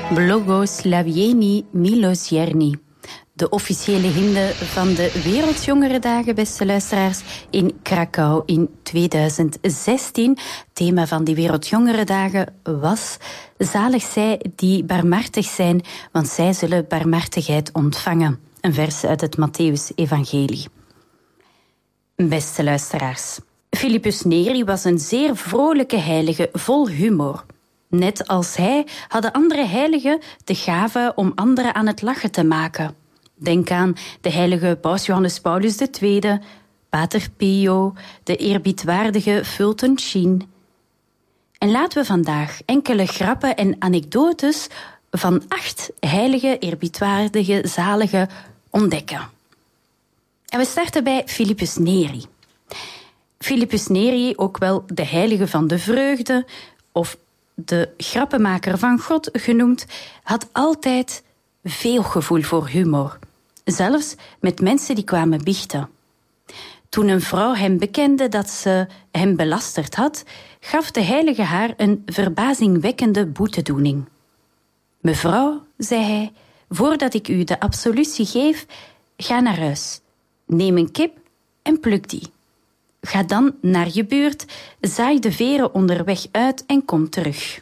Błogosławieni miłosierni. De officiële hymne van de Wereldjongerendagen, beste luisteraars, in Krakau in 2016. Thema van die Wereldjongerendagen was: zalig zij die barmhartig zijn, want zij zullen barmhartigheid ontvangen. Een vers uit het Mattheüs-evangelie. Beste luisteraars, Philippus Neri was een zeer vrolijke heilige, vol humor. Net als hij hadden andere heiligen de gave om anderen aan het lachen te maken. Denk aan de heilige Paus Johannes Paulus II, Pater Pio, de eerbiedwaardige Fulton Sheen. En laten we vandaag enkele grappen en anekdotes van 8 heilige, eerbiedwaardige, zalige ontdekken. En we starten bij Philippus Neri. Philippus Neri, ook wel de heilige van de vreugde of de grappenmaker van God genoemd, had altijd veel gevoel voor humor. Zelfs met mensen die kwamen biechten. Toen een vrouw hem bekende dat ze hem belasterd had, gaf de heilige haar een verbazingwekkende boetedoening. Mevrouw, zei hij, voordat ik u de absolutie geef, ga naar huis. Neem een kip en pluk die. Ga dan naar je buurt, zaai de veren onderweg uit en kom terug.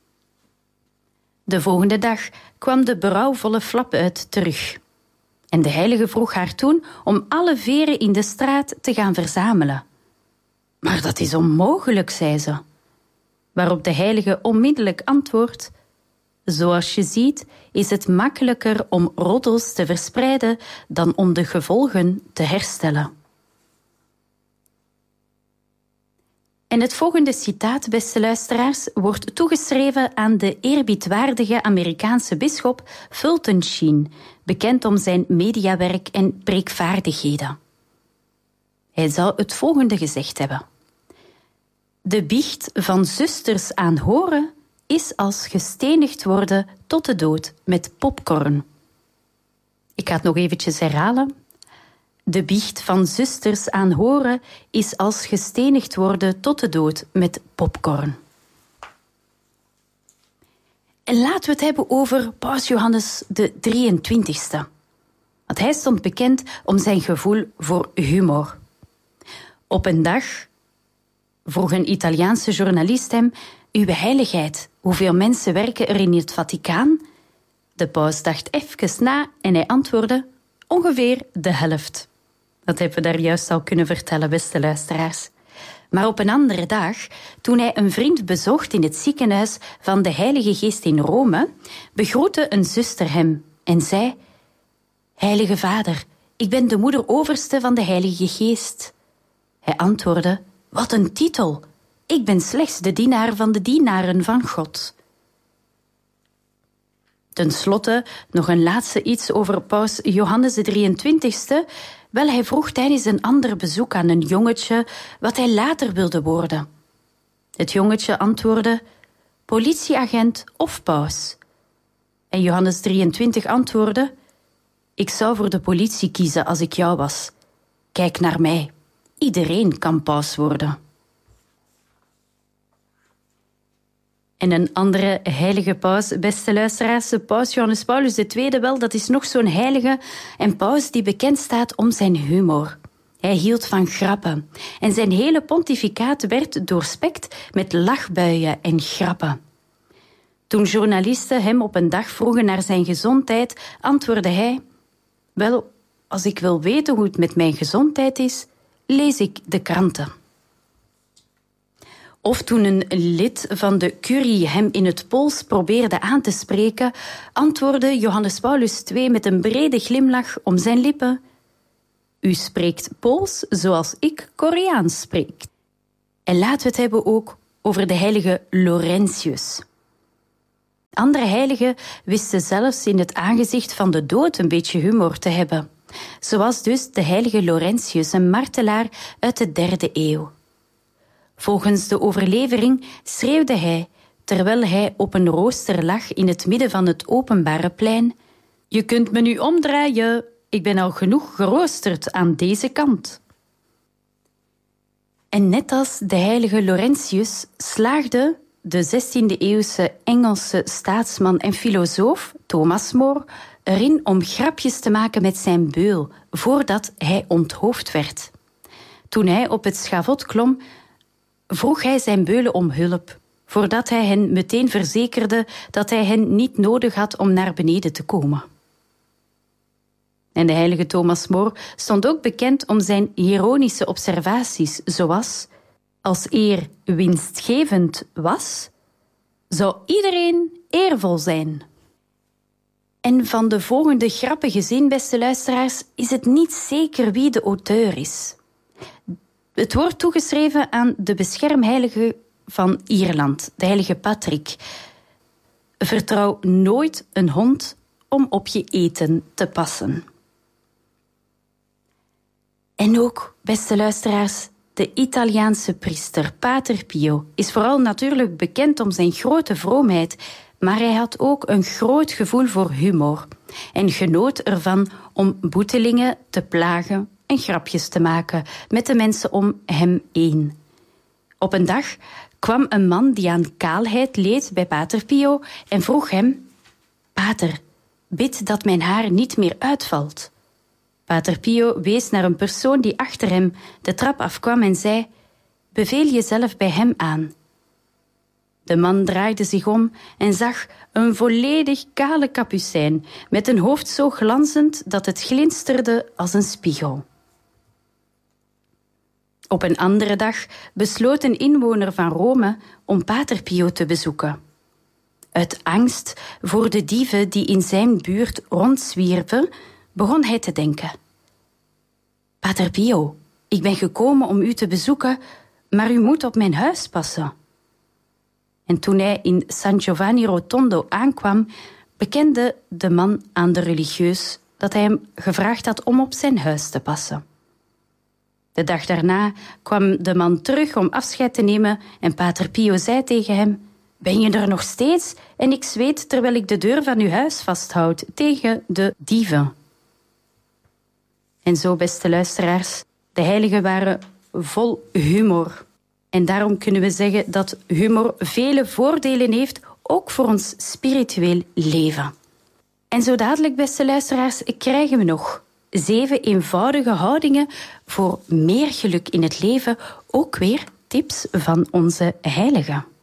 De volgende dag kwam de berouwvolle Flapuit terug. En de heilige vroeg haar toen om alle veren in de straat te gaan verzamelen. Maar dat is onmogelijk, zei ze. Waarop de heilige onmiddellijk antwoordt: zoals je ziet is het makkelijker om roddels te verspreiden dan om de gevolgen te herstellen. En het volgende citaat, beste luisteraars, wordt toegeschreven aan de eerbiedwaardige Amerikaanse bisschop Fulton Sheen, bekend om zijn mediawerk en preekvaardigheden. Hij zou het volgende gezegd hebben: de biecht van zusters aanhoren is als gestenigd worden tot de dood met popcorn. Ik ga het nog eventjes herhalen. De biecht van zusters aanhoren is als gestenigd worden tot de dood met popcorn. En laten we het hebben over Paus Johannes de 23e. Want hij stond bekend om zijn gevoel voor humor. Op een dag vroeg een Italiaanse journalist hem: uw heiligheid, hoeveel mensen werken er in het Vaticaan? De paus dacht even na en hij antwoordde: ongeveer de helft. Dat hebben we daar juist al kunnen vertellen, beste luisteraars. Maar op een andere dag, toen hij een vriend bezocht in het ziekenhuis van de Heilige Geest in Rome, begroette een zuster hem en zei: Heilige Vader, ik ben de moeder-overste van de Heilige Geest. Hij antwoordde: wat een titel! Ik ben slechts de dienaar van de dienaren van God. Ten slotte nog een laatste iets over Paus Johannes de 23e. Wel, hij vroeg tijdens een ander bezoek aan een jongetje wat hij later wilde worden. Het jongetje antwoordde: politieagent of paus. En Johannes 23 antwoordde: ik zou voor de politie kiezen als ik jou was. Kijk naar mij. Iedereen kan paus worden. En een andere heilige paus, beste luisteraars, Paus Johannes Paulus II, wel, dat is nog zo'n heilige en paus die bekend staat om zijn humor. Hij hield van grappen en zijn hele pontificaat werd doorspekt met lachbuien en grappen. Toen journalisten hem op een dag vroegen naar zijn gezondheid, antwoordde hij: wel, als ik wil weten hoe het met mijn gezondheid is, lees ik de kranten. Of toen een lid van de curie hem in het Pools probeerde aan te spreken, antwoordde Johannes Paulus II met een brede glimlach om zijn lippen: u spreekt Pools zoals ik Koreaans spreek. En laten we het hebben ook over de heilige Laurentius. Andere heiligen wisten zelfs in het aangezicht van de dood een beetje humor te hebben. Zoals dus de heilige Laurentius, een martelaar uit de 3e eeuw. Volgens de overlevering schreeuwde hij, terwijl hij op een rooster lag in het midden van het openbare plein: je kunt me nu omdraaien, ik ben al genoeg geroosterd aan deze kant. En net als de heilige Laurentius slaagde de 16e-eeuwse Engelse staatsman en filosoof Thomas More erin om grapjes te maken met zijn beul voordat hij onthoofd werd. Toen hij op het schavot klom, vroeg hij zijn beulen om hulp, voordat hij hen meteen verzekerde dat hij hen niet nodig had om naar beneden te komen. En de heilige Thomas More stond ook bekend om zijn ironische observaties, zoals: als eer winstgevend was, zou iedereen eervol zijn. En van de volgende grappige zin, beste luisteraars, is het niet zeker wie de auteur is. Het wordt toegeschreven aan de beschermheilige van Ierland, de heilige Patrick. Vertrouw nooit een hond om op je eten te passen. En ook, beste luisteraars, de Italiaanse priester Pater Pio is vooral natuurlijk bekend om zijn grote vroomheid, maar hij had ook een groot gevoel voor humor en genoot ervan om boetelingen te plagen en grapjes te maken met de mensen om hem heen. Op een dag kwam een man die aan kaalheid leed bij Pater Pio en vroeg hem: Pater, bid dat mijn haar niet meer uitvalt. Pater Pio wees naar een persoon die achter hem de trap afkwam en zei: beveel jezelf bij hem aan. De man draaide zich om en zag een volledig kale kapucijn met een hoofd zo glanzend dat het glinsterde als een spiegel. Op een andere dag besloot een inwoner van Rome om Pater Pio te bezoeken. Uit angst voor de dieven die in zijn buurt rondzwierven, begon hij te denken: Pater Pio, ik ben gekomen om u te bezoeken, maar u moet op mijn huis passen. En toen hij in San Giovanni Rotondo aankwam, bekende de man aan de religieus dat hij hem gevraagd had om op zijn huis te passen. De dag daarna kwam de man terug om afscheid te nemen en Pater Pio zei tegen hem: ben je er nog steeds? En ik zweet terwijl ik de deur van uw huis vasthoud tegen de dieven. En zo, beste luisteraars, de heiligen waren vol humor. En daarom kunnen we zeggen dat humor vele voordelen heeft, ook voor ons spiritueel leven. En zo dadelijk, beste luisteraars, krijgen we nog 7 eenvoudige houdingen voor meer geluk in het leven. Ook weer tips van onze heiligen.